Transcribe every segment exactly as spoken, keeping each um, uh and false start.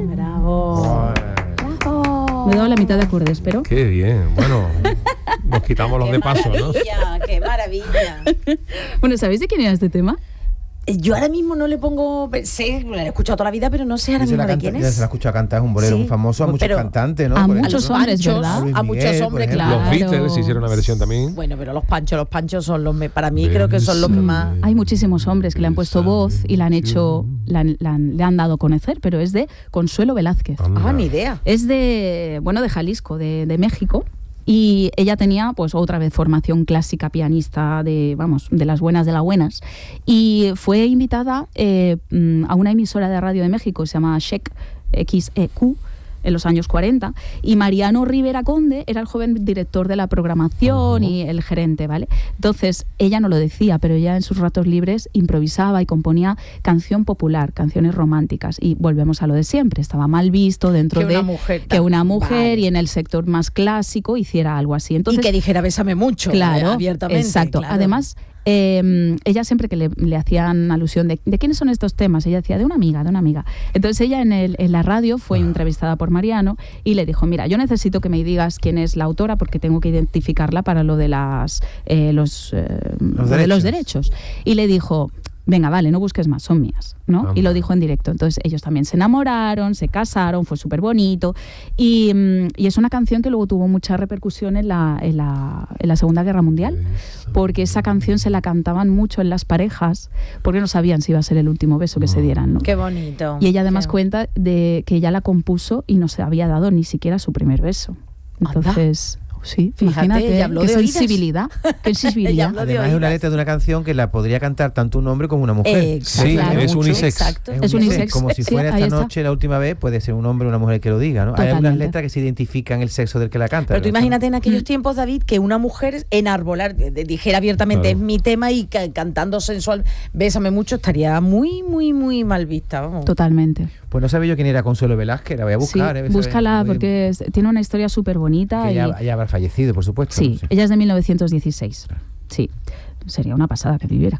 Bravo. Me he dado la mitad de acordes, pero... Qué bien, bueno, nos quitamos los de paso, ¿no? ¡Qué maravilla! Bueno, ¿sabéis de quién era este tema? Yo ahora mismo no le pongo... Sé, lo he escuchado toda la vida, pero no sé ahora Se mismo la de canta, quién ya es. se la escucha cantar, es un bolero Sí, muy famoso, a muchos pero cantantes, ¿no? a Por muchos ejemplo, hombres, Panchos, ¿verdad? Luis a muchos Miguel, por hombres, ejemplo. claro. Los Beatles hicieron una versión también. Bueno, pero los panchos, los panchos son los... me- Para mí creo que son los que más... Hay muchísimos hombres que le han puesto voz y la han hecho, la han- la han- le han dado a conocer, pero es de Consuelo Velázquez. Anda. Ah, ni idea. Es de, bueno, de Jalisco, de, de México. Y ella tenía, pues, otra vez formación clásica, pianista, de, vamos, de las buenas de las buenas. Y fue invitada eh, mm, a una emisora de radio de México, se llama X E Q, en los años cuarenta, y Mariano Rivera Conde era el joven director de la programación y el gerente, ¿vale? Entonces, ella no lo decía, pero ella en sus ratos libres improvisaba y componía canción popular, canciones románticas, y volvemos a lo de siempre, estaba mal visto dentro Que de una mujer que una mujer vale. y en el sector más clásico hiciera algo así. Entonces, y que dijera bésame mucho, claro, eh, abiertamente. exacto. claro. Además, eh, ella siempre que le, le hacían alusión de, ¿de quiénes son estos temas? Ella decía, de una amiga, de una amiga. Entonces ella en, el, en la radio fue entrevistada por Mariano y le dijo, mira, yo necesito que me digas quién es la autora porque tengo que identificarla para lo de las eh, los, eh, Los de los derechos. derechos. Y le dijo, venga, vale, no busques más, son mías, ¿no? Anda. Y lo dijo en directo. Entonces ellos también se enamoraron, se casaron, fue súper bonito. Y, mm, y es una canción que luego tuvo mucha repercusión en la, en la, en la Segunda Guerra Mundial, porque esa canción se la cantaban mucho en las parejas, porque no sabían si iba a ser el último beso que se dieran, ¿no? Qué bonito. Y ella además Qué- cuenta de que ella la compuso y no se había dado ni siquiera su primer beso. Entonces, sí, Fíjate, imagínate, ella habló qué de oídas. sensibilidad, qué Ella sensibilidad. habló de Además es una oídas. letra de una canción que la podría cantar tanto un hombre como una mujer. Exacto. Sí, Claro. es unisex. Exacto. Es unisex. Como si Sí, fuera ahí esta está. noche la última vez, puede ser un hombre o una mujer que lo diga, ¿no? Hay Totalmente. algunas letras que se identifican el sexo del que la canta. Pero tú ¿no? imagínate en aquellos Mm. tiempos, David, que una mujer enarbolar, de- de- dijera abiertamente, Claro. es mi tema y ca- cantando sensual, bésame mucho, estaría muy, muy, muy mal vista. Vamos. Totalmente. Pues no sabía yo quién era Consuelo Velázquez, la voy a buscar. Sí, eh, búscala saber- porque es- tiene una historia súper bonita. Que y, ya, ya habrá fallecido, por supuesto. sí, ¿no? ella es de mil novecientos dieciséis. Sí, sería una pasada que viviera.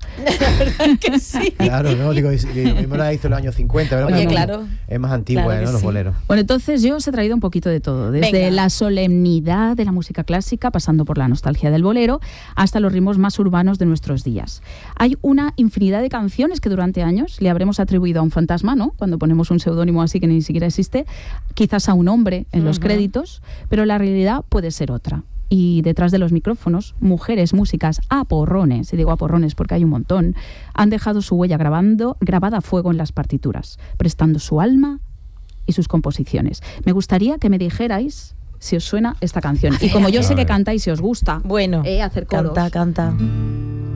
que sí. Claro, no, digo, es- lo mismo la hizo en los años cincuenta, ¿verdad? Oye, Pero claro. Es más antigua, Claro que ¿no? Los sí. boleros. Bueno, entonces yo os he traído un poquito de todo, desde Venga. la solemnidad de la música clásica, pasando por la nostalgia del bolero, hasta los ritmos más urbanos de nuestros días. Hay una infinidad de canciones que durante años le habremos atribuido a un fantasma, ¿no? Cuando ponemos un seudónimo así que ni siquiera existe, quizás a un hombre en los Ujú. créditos, pero la realidad puede ser otra. Y detrás de los micrófonos, mujeres músicas a porrones, y digo a porrones porque hay un montón, han dejado su huella grabando, grabada a fuego en las partituras, prestando su alma y sus composiciones. Me gustaría que me dijerais si os suena esta canción. A Y como ver, yo a sé ver. que cantáis y os gusta, Bueno, eh, hacer coros. canta, canta.